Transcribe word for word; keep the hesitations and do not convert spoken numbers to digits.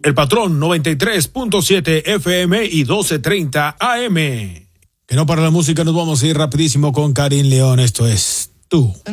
El Patrón noventa y tres punto siete F M y doce treinta A M. Que no para la música, nos vamos a ir rapidísimo con Karin León. Esto es Tú.